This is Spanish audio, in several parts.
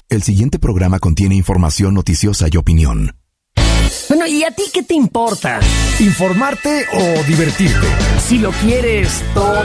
El siguiente programa contiene información noticiosa y opinión. Bueno, ¿y a ti qué te importa? ¿Informarte o divertirte? Si lo quieres todo.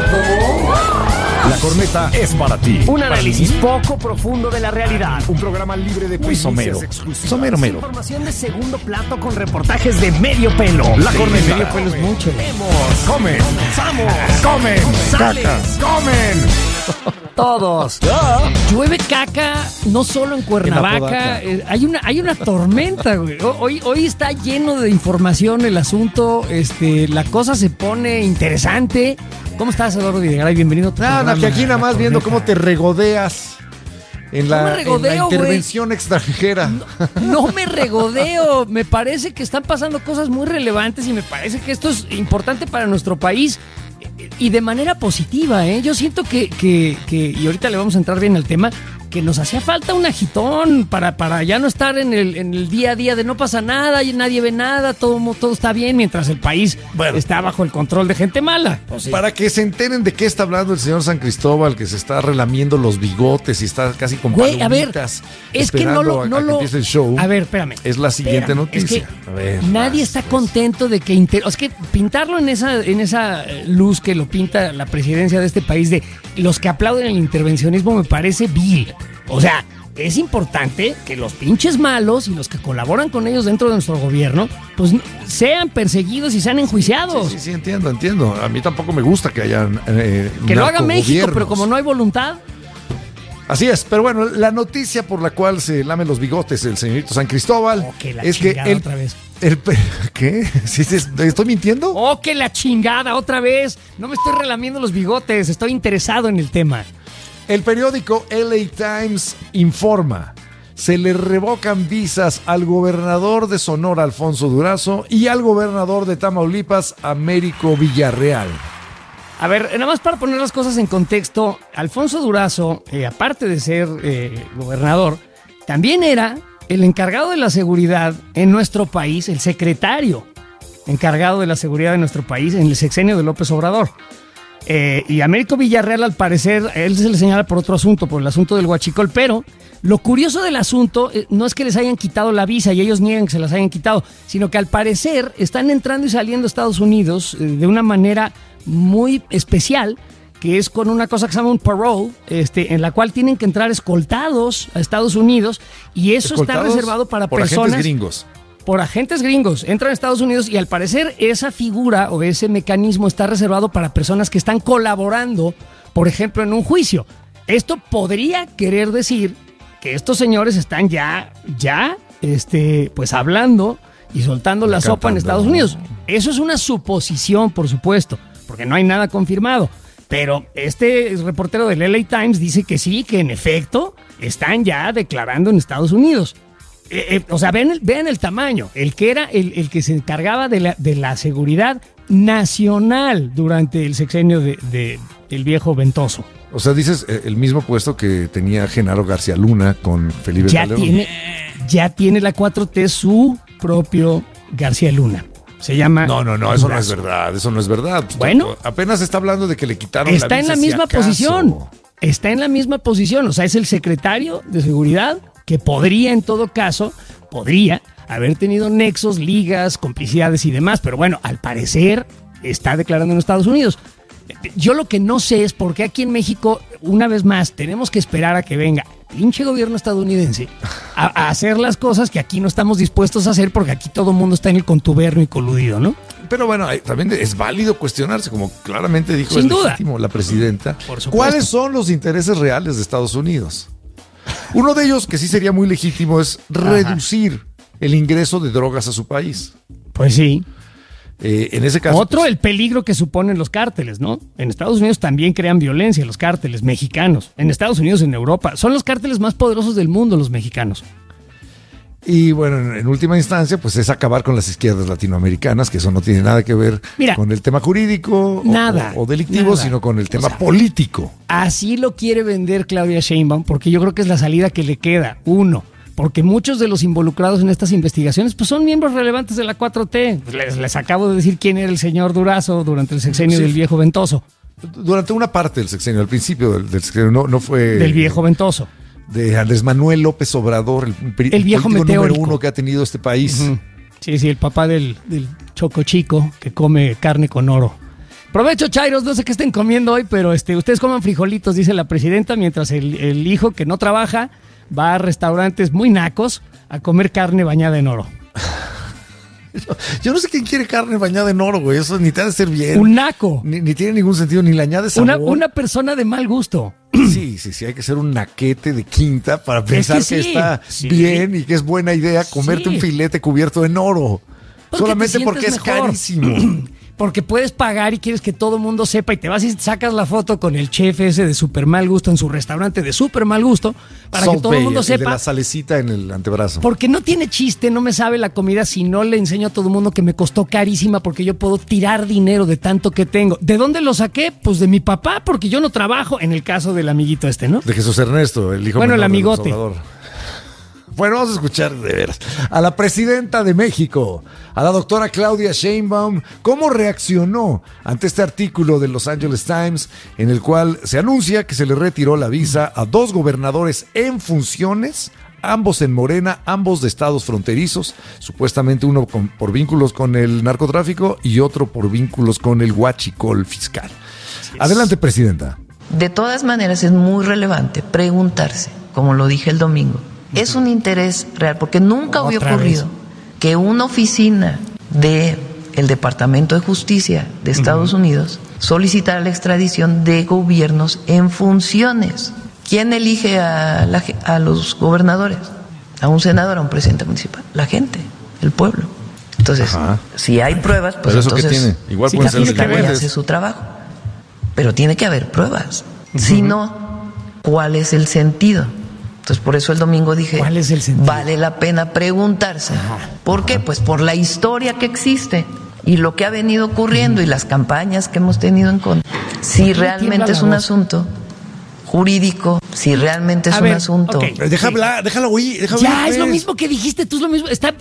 La corneta es para ti. Un análisis poco profundo de la realidad. Un programa libre de Muy somero. exclusivas. Somero. Información de segundo plato con reportajes de medio pelo. La corneta. Medio pelo es mucho. Comen. Comenzamos. Comen. Sales. Cacas. Comen. Todos. Llueve caca, no solo en Cuernavaca. Hay una tormenta, güey. Hoy está lleno de información el asunto. La cosa se pone interesante. ¿Cómo estás, Eduardo Videgaray? Bienvenido a tu programa, Que aquí nada más viendo cómo te regodeas en la intervención extranjera. No me regodeo. Me parece que están pasando cosas muy relevantes y me parece que esto es importante para nuestro país. Y de manera positiva, ¿eh? Yo siento que y ahorita le vamos a entrar bien al tema, que nos hacía falta un agitón para ya no estar en el día a día de no pasa nada, y nadie ve nada, todo está bien, mientras el país está bajo el control de gente mala. Pues sí. Para que se enteren de qué está hablando el señor San Cristóbal, que se está relamiendo los bigotes y está casi con palomitas. A ver, es que no lo empiece el show. A ver, espérame. Es la siguiente noticia. Es que nadie está contento de que es que pintarlo en esa luz que lo pinta la presidencia de este país de los que aplauden el intervencionismo me parece vil. O sea, es importante que los pinches malos y los que colaboran con ellos dentro de nuestro gobierno, pues sean perseguidos y sean enjuiciados. Sí, entiendo. A mí tampoco me gusta que hayan que lo haga México, pero como no hay voluntad. Así es, pero bueno, la noticia por la cual se lamen los bigotes el señorito San Cristóbal es que otra vez. ¿Qué? ¿Estoy mintiendo? ¡Oh, que la chingada otra vez! No me estoy relamiendo los bigotes, estoy interesado en el tema. El periódico LA Times informa, se le revocan visas al gobernador de Sonora, Alfonso Durazo, y al gobernador de Tamaulipas, Américo Villarreal. A ver, nada más para poner las cosas en contexto, Alfonso Durazo, aparte de ser gobernador, también era el encargado de la seguridad en nuestro país, el secretario encargado de la seguridad de nuestro país en el sexenio de López Obrador. Y Américo Villarreal, al parecer, a él se le señala por otro asunto, por el asunto del huachicol, pero lo curioso del asunto no es que les hayan quitado la visa y ellos niegan que se las hayan quitado, sino que al parecer están entrando y saliendo a Estados Unidos de una manera muy especial, que es con una cosa que se llama un parole, en la cual tienen que entrar escoltados a Estados Unidos, y eso está reservado para personas... agentes gringos. Por agentes gringos, entran a Estados Unidos y al parecer esa figura o ese mecanismo está reservado para personas que están colaborando, por ejemplo, en un juicio. Esto podría querer decir que estos señores están pues hablando y soltando la sopa en Estados Unidos. Eso es una suposición, por supuesto, porque no hay nada confirmado. Pero este reportero del LA Times dice que sí, que en efecto están ya declarando en Estados Unidos. O sea, vean el tamaño. El que era el que se encargaba de la seguridad nacional durante el sexenio del viejo Ventoso. O sea, dices el mismo puesto que tenía Genaro García Luna con Felipe Calderón. Ya tiene la 4T su propio García Luna. Se llama... No, eso no es verdad. Eso no es verdad. Bueno, apenas está hablando de que le quitaron la visa. Está en la misma posición. Está en la misma posición. O sea, es el secretario de seguridad que podría, en todo caso, haber tenido nexos, ligas, complicidades y demás, pero bueno, al parecer está declarando en Estados Unidos. Yo lo que no sé es por qué aquí en México, una vez más, tenemos que esperar a que venga el pinche gobierno estadounidense a hacer las cosas que aquí no estamos dispuestos a hacer, porque aquí todo el mundo está en el contubernio y coludido, ¿no? Pero bueno, también es válido cuestionarse, como claramente dijo Sin duda. Legítimo la presidenta. Por supuesto. ¿Cuáles son los intereses reales de Estados Unidos? Uno de ellos, que sí sería muy legítimo, es reducir el ingreso de drogas a su país. Pues sí. En ese caso... Otro, el peligro que suponen los cárteles, ¿no? En Estados Unidos también crean violencia los cárteles mexicanos. En Estados Unidos, en Europa. Son los cárteles más poderosos del mundo, los mexicanos. Y bueno, en última instancia, pues es acabar con las izquierdas latinoamericanas, que eso no tiene nada que ver con el tema jurídico o delictivo, sino con el tema político. Así lo quiere vender Claudia Sheinbaum, porque yo creo que es la salida que le queda. Uno, porque muchos de los involucrados en estas investigaciones pues son miembros relevantes de la 4T. Les acabo de decir quién era el señor Durazo durante el sexenio del viejo Ventoso. Durante una parte del sexenio, al principio del sexenio, no fue... Del viejo Ventoso. de Andrés Manuel López Obrador, el viejo político meteórico número 1 que ha tenido este país. Uh-huh. Sí, el papá del Choco Chico que come carne con oro. Provecho, chairos, no sé qué estén comiendo hoy, pero ustedes coman frijolitos, dice la presidenta, mientras el hijo que no trabaja va a restaurantes muy nacos a comer carne bañada en oro. Yo no sé quién quiere carne bañada en oro, güey. Eso ni te ha de ser bien. Un naco. Ni tiene ningún sentido, ni le añade sabor. Una persona de mal gusto. Sí, hay que ser un naquete de quinta para pensar que está bien y que es buena idea comerte un filete cubierto en oro. Solamente porque es carísimo. Porque puedes pagar y quieres que todo el mundo sepa y te vas y sacas la foto con el chef ese de súper mal gusto en su restaurante de súper mal gusto para que todo el mundo sepa. El de la salecita en el antebrazo. Porque no tiene chiste, no me sabe la comida si no le enseño a todo el mundo que me costó carísima porque yo puedo tirar dinero de tanto que tengo. ¿De dónde lo saqué? Pues de mi papá, porque yo no trabajo, en el caso del amiguito ¿no? De Jesús Ernesto, el hijo menor el amigote. Bueno, vamos a escuchar de veras a la presidenta de México, a la doctora Claudia Sheinbaum, cómo reaccionó ante este artículo de Los Angeles Times en el cual se anuncia que se le retiró la visa a 2 gobernadores en funciones, ambos en Morena, ambos de estados fronterizos, supuestamente uno por vínculos con el narcotráfico y otro por vínculos con el huachicol fiscal. Adelante, presidenta. De todas maneras, es muy relevante preguntarse, como lo dije el domingo, es un interés real, porque nunca había ocurrido que una oficina del Departamento de Justicia de Estados Unidos solicitara la extradición de gobiernos en funciones. ¿Quién elige a los gobernadores? A un senador, a un presidente municipal. La gente, el pueblo. Entonces, si hay pruebas, pues entonces tiene. Igual puede ser la Fiscalía hace su trabajo. Pero tiene que haber pruebas. Si no, ¿cuál es el sentido? Entonces, por eso el domingo dije, ¿cuál es el sentido? Vale la pena preguntarse. ¿Por qué? Pues por la historia que existe y lo que ha venido ocurriendo y las campañas que hemos tenido en contra. Si realmente es un asunto jurídico, si realmente es un asunto... Déjalo oír. Ya, es lo mismo que dijiste tú, es lo mismo. Está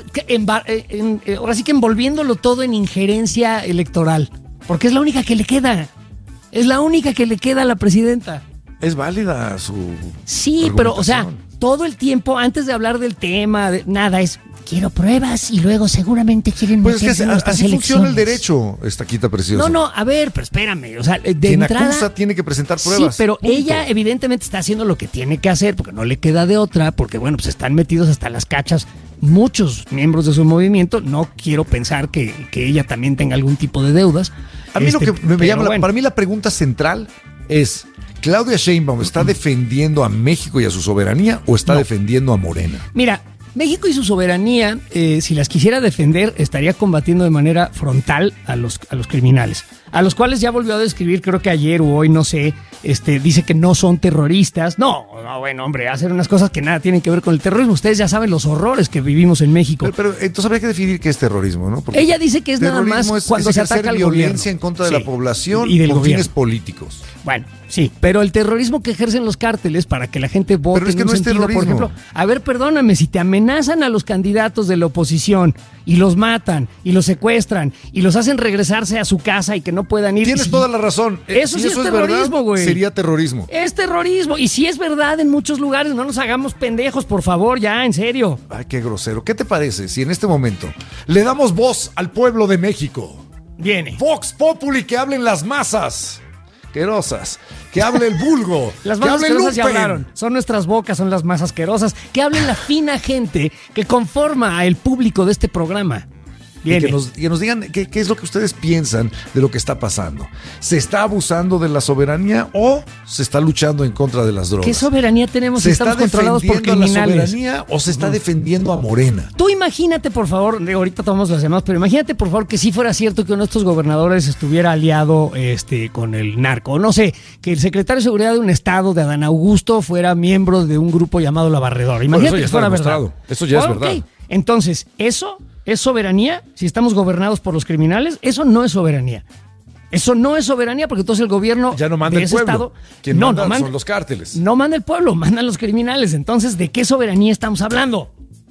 ahora sí que envolviéndolo todo en injerencia electoral, porque es la única que le queda. Es la única que le queda a la presidenta. Es válida su... Sí, pero, o sea, todo el tiempo, antes de hablar del tema, nada, es... Quiero pruebas y luego seguramente quieren pues es que así funciona el derecho, Estaquita preciosa. No, a ver, pero espérame, o sea, quien acusa tiene que presentar pruebas. Sí, pero punto. Ella evidentemente está haciendo lo que tiene que hacer porque no le queda de otra, porque bueno, pues están metidos hasta las cachas muchos miembros de su movimiento. No quiero pensar que ella también tenga algún tipo de deudas. A mí lo que me llama, para mí la pregunta central es... ¿Claudia Sheinbaum está defendiendo a México y a su soberanía o está defendiendo a Morena? Mira, México y su soberanía, si las quisiera defender, estaría combatiendo de manera frontal a los criminales, a los cuales ya volvió a describir, creo que ayer o hoy, no sé, dice que no son terroristas. No, bueno, hombre, hacen unas cosas que nada tienen que ver con el terrorismo. Ustedes ya saben los horrores que vivimos en México. Pero entonces habría que definir qué es terrorismo, ¿no? Porque ella dice que es nada más cuando se ataca al gobierno. Violencia en contra de la población y del con gobierno. Fines políticos. Bueno, sí, pero el terrorismo que ejercen los cárteles para que la gente vote pero es que en un sentido, terrorismo. Por ejemplo, a ver, perdóname, si te amenazan a los candidatos de la oposición y los matan y los secuestran y los hacen regresarse a su casa y que no puedan ir. Tienes toda la razón. Eso sí es terrorismo, güey. Sería terrorismo. Es terrorismo. Y si es verdad en muchos lugares, no nos hagamos pendejos, por favor, ya, en serio. Ay, qué grosero. ¿Qué te parece si en este momento le damos voz al pueblo de México? Viene. Vox Populi, que hablen las masas. Asquerosas, que hable el vulgo, las que masas hable el asquerosas ya lumpen. hablaron, son nuestras bocas, son las más asquerosas, que hablen la fina gente que conforma al público de este programa. Y que nos digan qué es lo que ustedes piensan de lo que está pasando. ¿Se está abusando de la soberanía o se está luchando en contra de las drogas? ¿Qué soberanía tenemos si estamos controlados por criminales? ¿Se está defendiendo a la soberanía o se está defendiendo a Morena? Tú imagínate, por favor, ahorita tomamos las demás, pero imagínate, por favor, que si fuera cierto que uno de estos gobernadores estuviera aliado con el narco. No sé, que el secretario de Seguridad de un estado, de Adán Augusto, fuera miembro de un grupo llamado La Barredora. Imagínate que fuera verdad. Eso ya es verdad. Entonces, ¿eso es soberanía? Si estamos gobernados por los criminales, eso no es soberanía. Eso no es soberanía porque entonces el gobierno ya no manda de el ese pueblo. estado Quien manda son los cárteles. No manda el pueblo, mandan los criminales. Entonces, ¿de qué soberanía estamos hablando?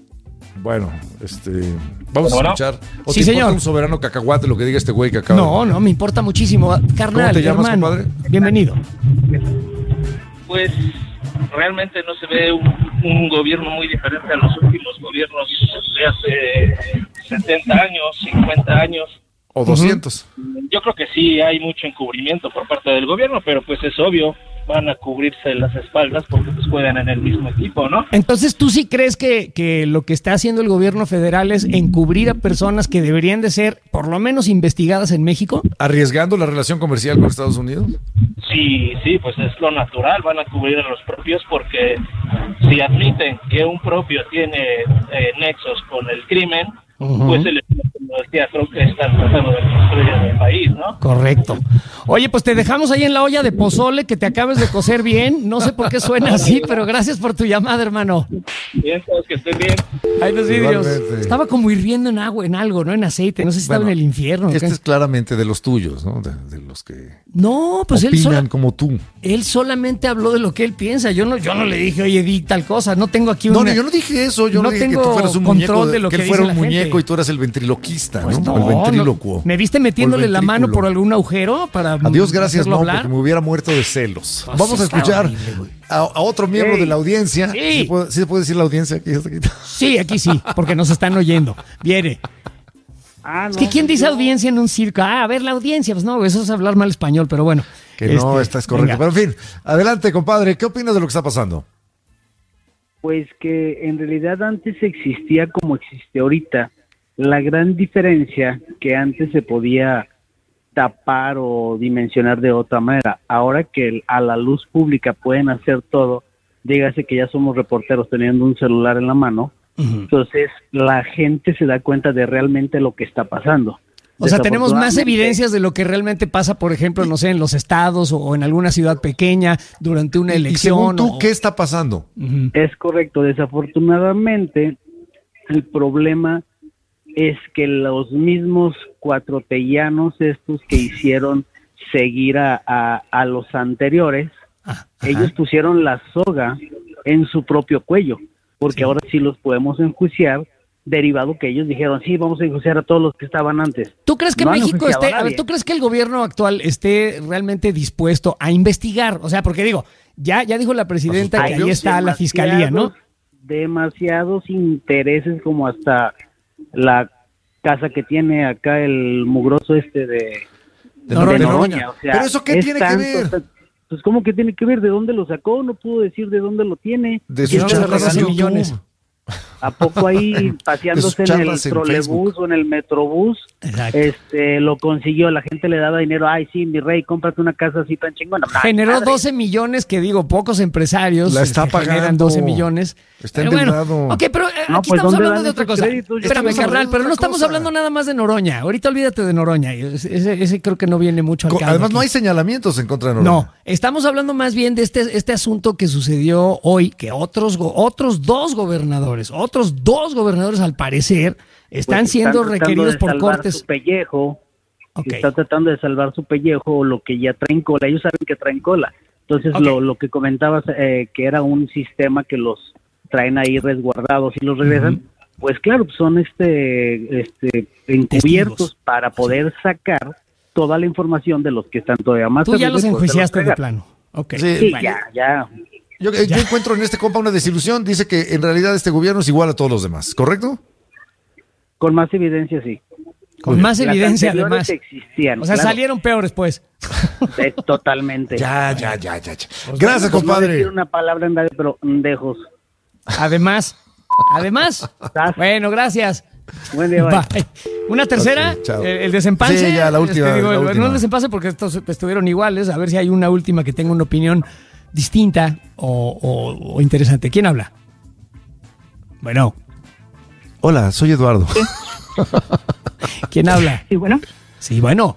Bueno, vamos a escuchar. ¿O sí, te importa señor. un soberano cacahuate lo que diga este güey que acaba? No, me importa muchísimo. Carnal, ¿Cómo te llamas, hermano, compadre? Bienvenido. pues realmente no se ve un gobierno muy diferente a los últimos gobiernos de hace 70 años, 50 años. O 200. Yo creo que sí hay mucho encubrimiento por parte del gobierno, pero pues es obvio, van a cubrirse las espaldas porque pues juegan en el mismo equipo, ¿no? Entonces, ¿tú sí crees que lo que está haciendo el gobierno federal es encubrir a personas que deberían de ser por lo menos investigadas en México? ¿Arriesgando la relación comercial con Estados Unidos? Sí, pues es lo natural, van a cubrir a los propios porque si admiten que un propio tiene nexos con el crimen, pues el teatro que están tratando de construir en el país, ¿no? Correcto. Oye, pues te dejamos ahí en la olla de pozole que te acabes de cocer bien. No sé por qué suena así, pero gracias por tu llamada, hermano. Bien, todos que estén bien. Hay los vídeos. Igualmente. Estaba como hirviendo en agua, en algo, ¿no? En aceite. No sé si estaba en el infierno. Este ¿qué? es claramente de los tuyos, ¿no? De los que No, pues opinan como tú. él solamente habló de lo que él piensa. Yo no le dije, oye, di tal cosa. No tengo aquí No, yo no dije eso. Yo no dije que tú tengo fueras un control muñeco, de lo que que él fuera dice un la muñeco gente. y tú eras el ventriloquista, Pues ¿no? El ventrílocuo. ¿Me viste metiéndole la mano por algún agujero para Adiós, gracias, hacerlo no, hablar? porque me hubiera muerto de celos. Pues Vamos a está escuchar horrible, güey. a otro miembro de la audiencia. Sí. ¿Sí se puede decir la audiencia aquí? Sí, aquí sí, porque nos están oyendo. Viene. Es que ¿quién dice audiencia en un circo? A ver, la audiencia. Pues no, eso es hablar mal español, pero bueno. Que no, estás correcto. venga. Pero en fin, adelante, compadre. ¿Qué opinas de lo que está pasando? Pues que en realidad antes existía como existe ahorita. La gran diferencia que antes se podía tapar o dimensionar de otra manera. Ahora que a la luz pública pueden hacer todo, dígase que ya somos reporteros teniendo un celular en la mano, entonces la gente se da cuenta de realmente lo que está pasando. O sea, tenemos más Desafortunadamente, evidencias de lo que realmente pasa, por ejemplo, no sé, en los estados o en alguna ciudad pequeña durante una Y elección. según tú, o- ¿qué está pasando? Es correcto, desafortunadamente el problema es que los mismos cuatrotellanos estos que hicieron seguir a los anteriores, ellos pusieron la soga en su propio cuello, porque ahora sí los podemos enjuiciar, derivado que ellos dijeron, sí, vamos a enjuiciar a todos los que estaban antes. ¿Tú crees que No han México enjuiciado esté, a a ver, nadie. tú crees que el gobierno actual esté realmente dispuesto a investigar? O sea, porque digo, ya dijo la presidenta que ahí está la fiscalía, ¿no? Demasiados intereses, como hasta la casa que tiene acá el mugroso de Noroña. o sea, ¿Pero eso qué es tiene que ver? Pues ¿cómo que tiene que ver? ¿De dónde lo sacó? No pudo decir de dónde lo tiene. De ¿Quién sus se lo charlas en regaló? YouTube. millones. ¿A poco ahí paseándose en el charlas en trolebús Facebook. o en el metrobús? Exacto. Lo consiguió, la gente le daba dinero. Ay, sí, mi rey, cómprate una casa así tan chingona. Ay, Generó madre. 12 millones, que digo, pocos empresarios La está generan pagando. 12 millones. Está Pero bueno, endeudado. ok, pero No, aquí pues, estamos ¿dónde hablando dan de otra esos cosa. créditos? Espérame, Estamos carnal, hablando pero de no otra estamos cosa. hablando nada más de Noroña. Ahorita olvídate de Noroña. Ese creo que no viene mucho al caso. Además, no aquí. hay señalamientos en contra de Noroña. No, estamos hablando más bien de este asunto que sucedió hoy, que otros dos gobernadores al parecer están Pues siendo tratando requeridos de por salvar cortes. su pellejo. Ok. Está tratando de salvar su pellejo o lo que ya traen cola. Ellos saben que traen cola. Entonces, Ok. lo que comentabas, que era un sistema que los traen ahí resguardados y los regresan, pues claro, son encubiertos Testigos. para poder sacar toda la información de los que están todavía más. Tú ya arriba los y podérselos enjuiciaste de pegar. plano. Ok. Sí, Sí, Bueno. ya. Yo encuentro en este compa una desilusión. Dice que en realidad este gobierno es igual a todos los demás, ¿correcto? Con más evidencia, sí. Con más Las evidencia, anteriores además. existían. O sea, claro. salieron peores, pues. Totalmente. Ya. Gracias, Por no compadre. decir una palabra en radio, pero ndejos. Además. Bueno, gracias. Buen día, bye. Bye. Una tercera, Ok, chao. el desempase. Sí, ya, la última, la última. No el desempase porque estos estuvieron iguales. A ver si hay una última que tenga una opinión distinta o interesante. ¿Quién habla? Bueno, Hola, soy Eduardo. ¿quién habla? Sí, bueno. Sí, bueno.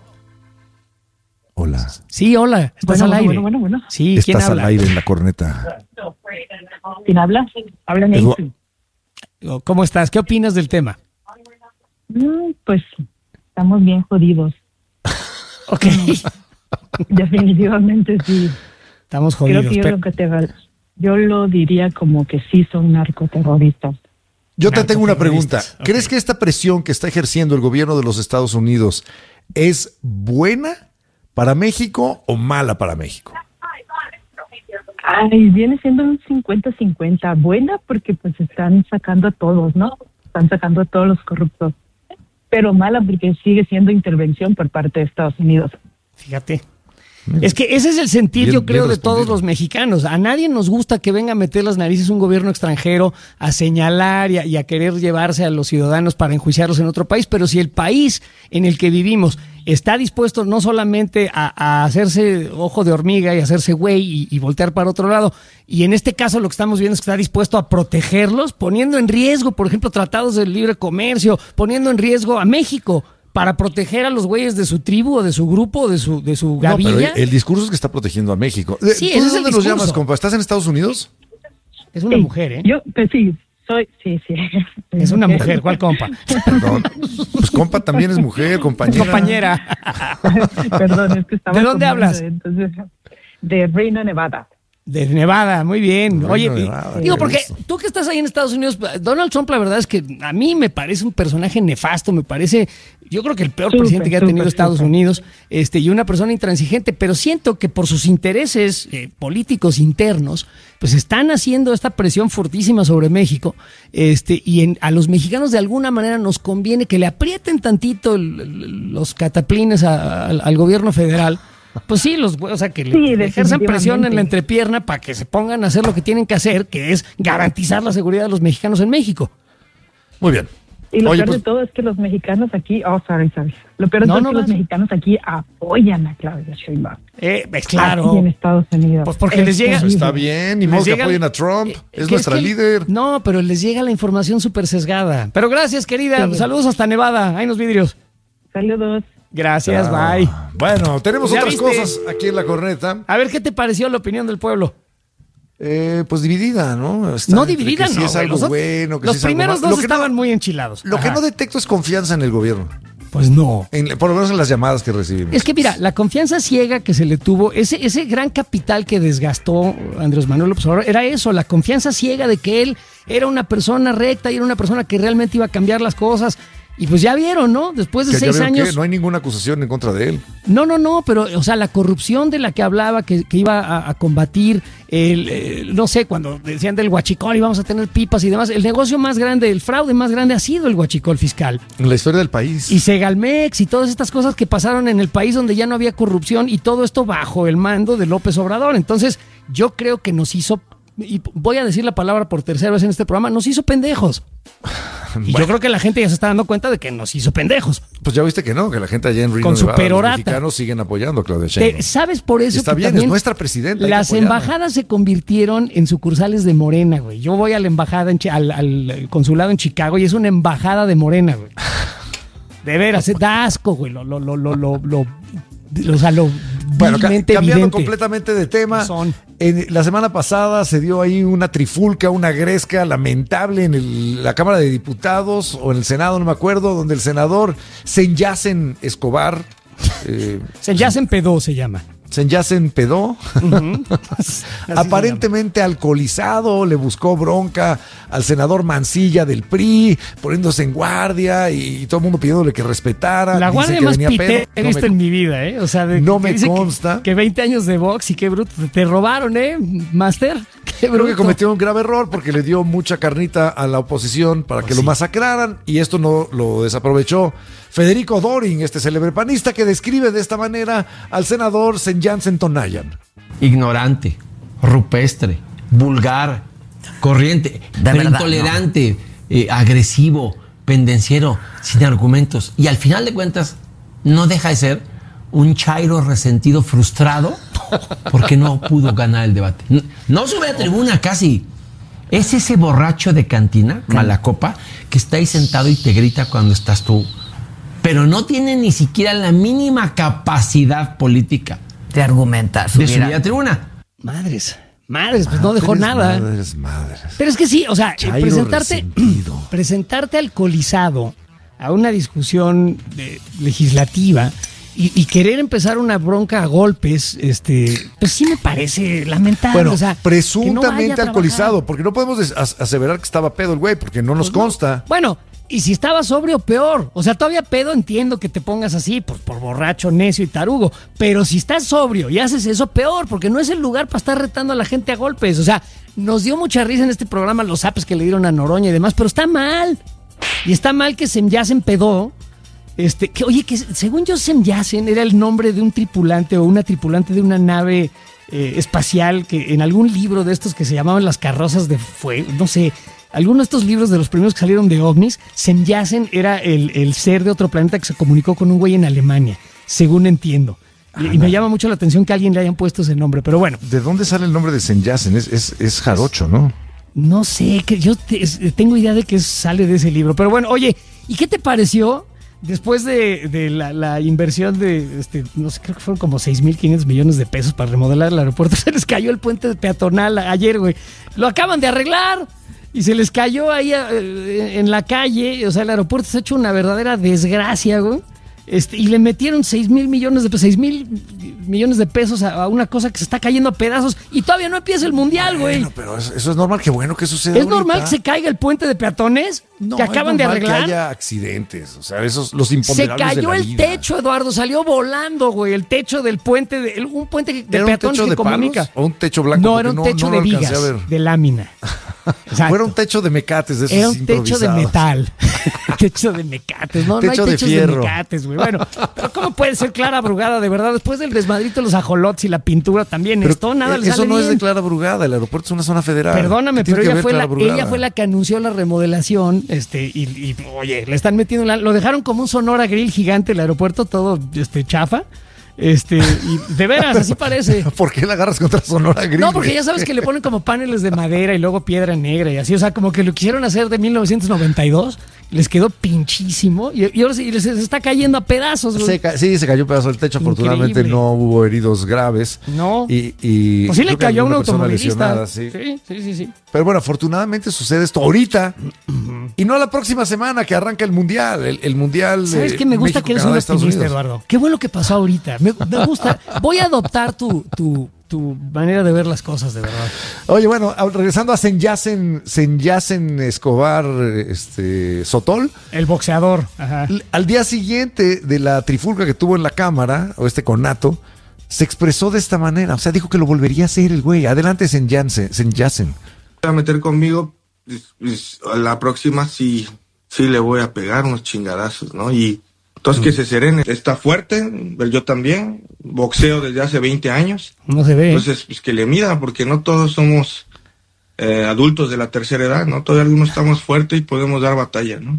Hola. Sí, hola. Estás Bueno, al aire. bueno. Sí, ¿quién Estás al habla? aire en la corneta. ¿Quién habla? Habla Nancy. ¿Cómo estás? ¿Qué opinas del tema? Pues estamos bien jodidos. Ok. Definitivamente sí. Estamos Creo jodidos. que pero- yo lo diría como que sí son narcoterroristas. Yo te tengo una pregunta. Narcoterroristas, ok. ¿Crees que esta presión que está ejerciendo el gobierno de los Estados Unidos es buena para México o mala para México? Ay, viene siendo un 50-50. Buena porque pues están sacando a todos, ¿no? Están sacando a todos los corruptos. Pero mala porque sigue siendo intervención por parte de Estados Unidos. Fíjate. Es que ese es el sentir, yo creo, de todos los mexicanos. A nadie nos gusta que venga a meter las narices un gobierno extranjero a señalar y a querer llevarse a los ciudadanos para enjuiciarlos en otro país, pero si el país en el que vivimos está dispuesto no solamente a hacerse ojo de hormiga y hacerse güey y voltear para otro lado, y en este caso lo que estamos viendo es que está dispuesto a protegerlos, poniendo en riesgo, por ejemplo, tratados de libre comercio, poniendo en riesgo a México, para proteger a los güeyes de su tribu o de su grupo o de su gavilla. No, pero el discurso es que está protegiendo a México. Sí, ¿Tú ese es dónde el nos discurso. llamas, compa? ¿Estás en Estados Unidos? Es una mujer, ¿eh? Yo, pues sí, sí. Es una mujer, ¿cuál compa? Perdón. Pues compa también es mujer, compañera. Compañera. Perdón, es que estaba... ¿De dónde hablas? Entonces, de Reno, Nevada. De Nevada, muy bien. Bueno, Oye, Nevada, digo, qué porque gusto. tú que estás ahí en Estados Unidos, Donald Trump, la verdad es que a mí me parece un personaje nefasto, me parece, yo creo que el peor presidente que ha tenido Estados Unidos, y una persona intransigente, pero siento que por sus intereses políticos internos, pues están haciendo esta presión fortísima sobre México, a los mexicanos de alguna manera nos conviene que le aprieten tantito los cataplines al gobierno federal. Pues sí, o sea, que le ejerzan presión en la entrepierna para que se pongan a hacer lo que tienen que hacer, que es garantizar la seguridad de los mexicanos en México. Muy bien. Y lo Oye, peor de todo es que los mexicanos aquí... sorry. Lo peor de todo es que los mexicanos aquí apoyan a Claudia Sheinbaum. Claro. Aquí en Estados Unidos. Pues porque les llega... Pues está bien, ni modo que apoyen a Trump. Es nuestra líder. No, pero les llega la información súper sesgada. Pero gracias, querida. Sí. Saludos hasta Nevada. Ahí nos vidrios. Saludos. Gracias, bye. Bueno, tenemos ¿Ya otras viste? cosas aquí en la corneta. A ver, ¿qué te pareció la opinión del pueblo? Pues dividida, ¿no? No dividida, que no. Si es algo bueno, que los si es algo primeros malo. dos estaban muy enchilados. Lo que no detecto es confianza en el gobierno. Pues no. Por lo menos en las llamadas que recibimos. Es que mira, la confianza ciega que se le tuvo, ese gran capital que desgastó Andrés Manuel López Obrador, era eso, la confianza ciega de que él era una persona recta y era una persona que realmente iba a cambiar las ccosas. Y pues ya vieron, ¿no? Después de 6 años... Que no hay ninguna acusación en contra de él. No, pero, o sea, la corrupción de la que hablaba, que iba a combatir, no sé, cuando decían del huachicol y vamos a tener pipas y demás, el negocio más grande, el fraude más grande ha sido el huachicol fiscal. En la historia del país. Y Segalmex y todas estas cosas que pasaron en el país donde ya no había corrupción y todo esto bajo el mando de López Obrador. Entonces, yo creo que nos hizo, y voy a decir la palabra por tercera vez en este programa, nos hizo pendejos. Y yo creo que la gente ya se está dando cuenta de que nos hizo pendejos. Pues ya viste que no, que la gente allá en Reno, con su Nevada, perorata. Los mexicanos siguen apoyando a Claudia Sheinbaum. ¿Sabes por eso? Está que bien, también es nuestra presidenta. las embajadas se convirtieron en sucursales de Morena, güey. Yo voy a la embajada, al consulado en Chicago y es una embajada de Morena, güey. De veras, da asco, güey. Bueno, cambiando evidente. completamente de tema, la semana pasada se dio ahí una trifulca, una gresca lamentable en la Cámara de Diputados o en el Senado, no me acuerdo, donde el senador Senyacen Escobar... Senyacen Pedó se llama. Senyacen Pedó, aparentemente alcoholizado, le buscó bronca al senador Mancilla del PRI, poniéndose en guardia y todo el mundo pidiéndole que respetara. La guardia más pitera que he visto en mi vida, ¿eh? O sea, no me consta. Que 20 años de box y qué bruto. Te robaron, ¿eh, Master? Qué bruto. Creo que cometió un grave error porque le dio mucha carnita a la oposición para que lo masacraran y esto no lo desaprovechó Federico Doring, este célebre panista que describe de esta manera al senador Senyacen Tonayan. Ignorante, rupestre, vulgar, corriente, pero intolerante, agresivo, pendenciero, sin argumentos. Y al final de cuentas, no deja de ser un chairo resentido, frustrado, porque no pudo ganar el debate. No sube a tribuna casi. Es ese borracho de cantina, malacopa, que está ahí sentado y te grita cuando estás tú. Pero no tiene ni siquiera la mínima capacidad política de argumentar. De subir a tribuna. Madres, pues no dejó nada. Madres. Pero es que sí, o sea, presentarte alcoholizado a una discusión legislativa y querer empezar una bronca a golpes, pues sí me parece lamentable. Bueno, o sea, presuntamente que no alcoholizado, porque no podemos aseverar que estaba pedo el güey, porque no nos consta. Bueno, Y si estaba sobrio, peor. O sea, todavía pedo entiendo que te pongas así, pues por borracho, necio y tarugo. Pero si estás sobrio y haces eso, peor, porque no es el lugar para estar retando a la gente a golpes. O sea, nos dio mucha risa en este programa los apes que le dieron a Noroña y demás, pero está mal. Y está mal que ya se empedó. Que según yo, Sem Yassen era el nombre de un tripulante o una tripulante de una nave espacial que en algún libro de estos que se llamaban Las Carrozas de Fuego, no sé, algunos de estos libros de los primeros que salieron de ovnis, Sem Yassen era el ser de otro planeta que se comunicó con un güey en Alemania, según entiendo. Y me llama mucho la atención que a alguien le hayan puesto ese nombre, pero bueno. ¿De dónde sale el nombre de Sem Yassen? Es jarocho, ¿no? No sé, que yo tengo idea de que sale de ese libro, pero bueno, oye, ¿y qué te pareció? Después de la inversión de, no sé, creo que fueron como 6,500 millones de pesos para remodelar el aeropuerto, se les cayó el puente peatonal ayer, güey. Lo acaban de arreglar y se les cayó ahí en la calle. O sea, el aeropuerto se ha hecho una verdadera desgracia, güey. Y le metieron 6,000 millones de pesos a una cosa que se está cayendo a pedazos y todavía no empieza el mundial, güey. Bueno, pero eso es normal, qué bueno que suceda. ¿Es ahorita normal que se caiga el puente de peatones que acaban de arreglar? Que haya accidentes, o sea, esos los imponderables. Se cayó de la el vida. techo, Eduardo, salió volando, güey, el techo del puente, un puente de peatones que de comunica. Palos, ¿o un techo blanco? No, era un techo de vigas, de lámina. O era un techo de mecates, de esos era un techo de metal. Techo de mecates, no hay techos de mecates, güey. Bueno, pero ¿cómo puede ser Clara Brugada, de verdad? Después del desmadrito, los ajolotes y la pintura también, nada le sale eso no bien. Es de Clara Brugada, el aeropuerto es una zona federal. Perdóname, pero ella fue la que anunció la remodelación, y oye, le están metiendo lo dejaron como un Sonora Grill gigante el aeropuerto, todo chafa. Y de veras, así parece. ¿Por qué la agarras contra Sonora Grill? No, porque ya sabes que le ponen como paneles de madera y luego piedra negra y así, o sea, como que lo quisieron hacer de 1992, les quedó pinchísimo y ahora sí les está cayendo a pedazos. Sí, se cayó un pedazo del techo. Increíble. Afortunadamente no hubo heridos graves. No. Y pues sí le cayó a un automovilista. Sí. Sí. Pero bueno, afortunadamente sucede esto ahorita y no la próxima semana que arranca el Mundial. El Mundial. ¿Sabes qué? Me gusta México, que eres un optimista, Eduardo. Qué bueno que pasó ahorita. Me gusta. Voy a adoptar tu manera de ver las cosas, de verdad. Oye, bueno, regresando a Sem Yassen Escobar Sotol. El boxeador. Ajá. Al día siguiente de la trifulca que tuvo en la Cámara, o conato, se expresó de esta manera. O sea, dijo que lo volvería a hacer el güey. Adelante, Sem Yassen. A meter conmigo, a la próxima sí le voy a pegar unos chingadazos, ¿no? Y entonces que se serene. Está fuerte, yo también, boxeo desde hace 20 años. No se ve. Entonces, pues que le mida, porque no todos somos adultos de la tercera edad, ¿no? Todavía algunos estamos fuertes y podemos dar batalla, ¿no?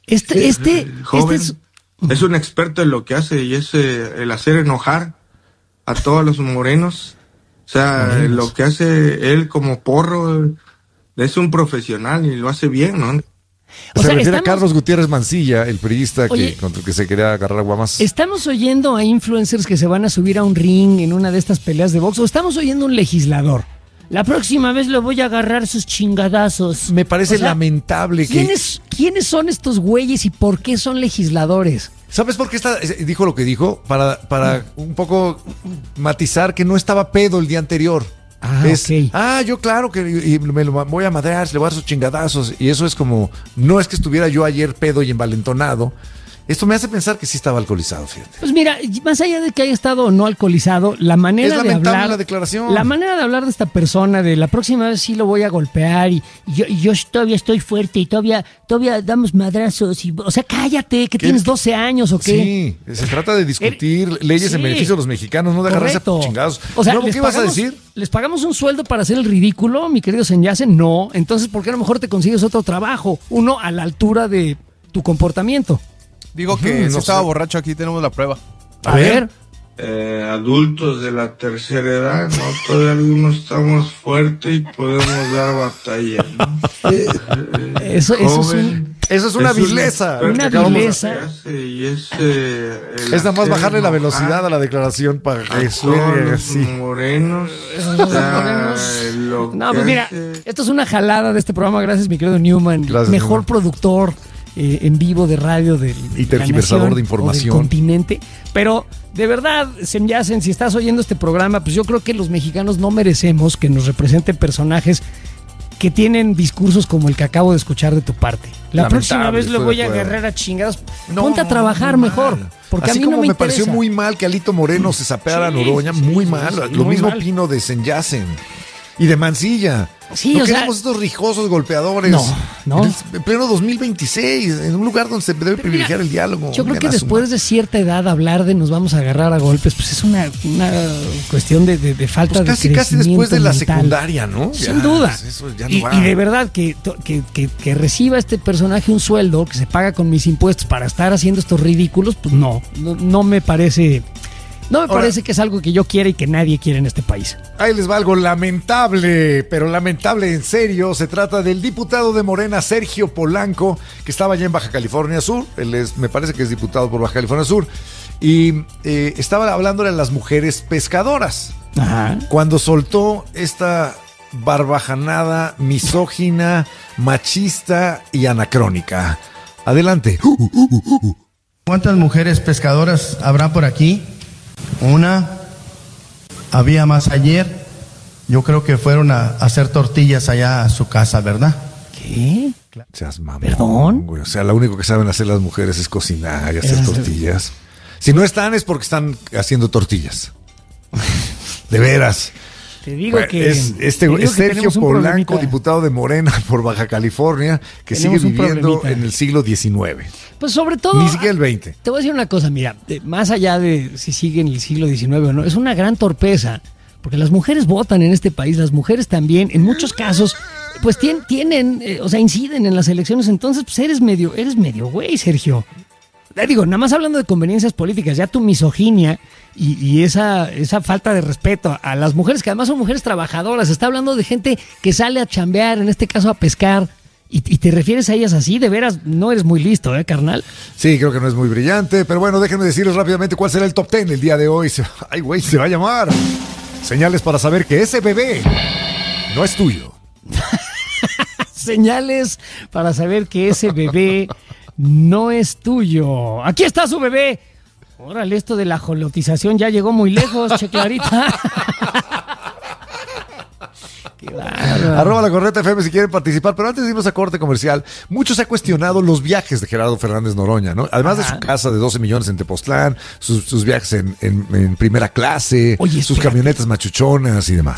Joven, es un experto en lo que hace y es el hacer enojar a todos los morenos. O sea, lo que hace él como porro, es un profesional y lo hace bien, ¿no? Se refiere a Carlos Gutiérrez Mancilla, el periodista contra el que se quería agarrar guamas. ¿Estamos oyendo a influencers que se van a subir a un ring en una de estas peleas de box o estamos oyendo a un legislador? La próxima vez lo voy a agarrar sus chingadazos. Me parece lamentable que... ¿Quiénes son estos güeyes y por qué son legisladores? ¿Sabes por qué dijo lo que dijo? Para un poco matizar que no estaba pedo el día anterior. Okay. Yo claro que me lo voy a madrear, le voy a dar sus chingadazos. Y eso es como, no es que estuviera yo ayer pedo y envalentonado. Esto me hace pensar que sí estaba alcoholizado, fíjate. Pues mira, más allá de que haya estado o no alcoholizado, la manera de hablar, la declaración. La manera de hablar de esta persona, de la próxima vez sí lo voy a golpear y yo todavía estoy fuerte y todavía damos madrazos. O sea, cállate, que tienes 12 años o qué. Sí, se trata de discutir leyes en beneficio de los mexicanos, no de agarrarse a chingados. O sea, ¿qué vas a decir? ¿Les pagamos un sueldo para hacer el ridículo, mi querido Sem Yassen? No. Entonces, ¿por qué a lo mejor te consigues otro trabajo? Uno a la altura de tu comportamiento. Digo que si estaba borracho, aquí tenemos la prueba. A ver. Adultos de la tercera edad, ¿no? Todavía algunos estamos fuertes y podemos dar batalla, ¿no? Eso es una vileza. Una vileza. Es nada más bajarle la velocidad a la declaración para que suene así. Morenos. No, pues mira, esto es una jalada de este programa. Gracias, mi querido Newman. Gracias, mejor Newman. Productor en vivo de radio y tergiversador de información del continente. Pero de verdad, Sem Yassen, si estás oyendo este programa, pues yo creo que los mexicanos no merecemos que nos representen personajes que tienen discursos como el que acabo de escuchar de tu parte. La próxima vez le voy a agarrar a chingadas. Ponte a trabajar mejor. Porque así a mí como no me pareció muy mal que Alito Moreno se sapeara a Noroña, muy mal. Lo muy mismo mal. opino de Senyacen y de Mancilla. Sí, no o sea, queremos estos rijosos golpeadores. No. En pleno 2026, en un lugar donde se debe privilegiar el diálogo. Yo creo que después de cierta edad hablar de nos vamos a agarrar a golpes, pues es una cuestión de falta pues de casi después de la mental. secundaria, ¿no? Sin duda. Eso ya no va. Y de verdad que reciba este personaje un sueldo que se paga con mis impuestos para estar haciendo estos ridículos, pues no me parece. No me parece que es algo que yo quiera y que nadie quiere en este país. Ahí les va algo lamentable, pero lamentable en serio. Se trata del diputado de Morena, Sergio Polanco, que estaba allá en Baja California Sur. Me parece que es diputado por Baja California Sur. Y estaba hablándole a las mujeres pescadoras. Ajá. Cuando soltó esta barbajanada misógina, machista y anacrónica. Adelante. ¿Cuántas mujeres pescadoras habrá por aquí? Una, había más ayer, yo creo que fueron a hacer tortillas allá a su casa, ¿verdad? ¿Qué? Seas mamón, ¿Perdón? güey. O sea, lo único que saben hacer las mujeres es cocinar y hacer tortillas. Si no están es porque están haciendo tortillas. De veras. Te digo que es Sergio Polanco, diputado de Morena por Baja California, que sigue viviendo en el siglo XIX. Pues sobre todo, ni siquiera el XX. Te voy a decir una cosa, mira, más allá de si sigue en el siglo XIX o no, es una gran torpeza, porque las mujeres votan en este país, las mujeres también, en muchos casos, pues tienen, inciden en las elecciones, entonces pues eres medio güey, Sergio. Digo, nada más hablando de conveniencias políticas, ya tu misoginia y esa falta de respeto a las mujeres, que además son mujeres trabajadoras, está hablando de gente que sale a chambear, en este caso a pescar, y te refieres a ellas así, de veras, no eres muy listo, carnal. Sí, creo que no es muy brillante, pero bueno, déjenme decirles rápidamente cuál será el top 10 el día de hoy. Se va a llamar Señales para saber que ese bebé no es tuyo. Señales para saber que ese bebé no es tuyo. Aquí está su bebé. Órale, esto de la jolotización ya llegó muy lejos, Che Clarita. Arroba La Corneta FM si quieren participar, pero antes de irnos a corte comercial, mucho se ha cuestionado los viajes de Gerardo Fernández Noroña, ¿no? Además de su casa de 12 millones en Tepoztlán, sus viajes en primera clase, sus camionetas machuchonas y demás.